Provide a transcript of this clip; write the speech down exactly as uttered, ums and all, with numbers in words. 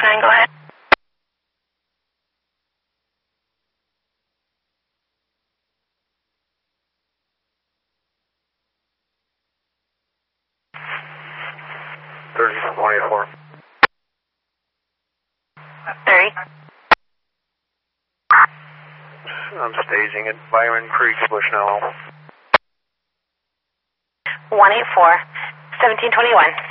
nine, go ahead. thirty from one eighty-four. thirty. I'm staging at Byron Creek, Bushnell. one eighty-four, seventeen twenty-one.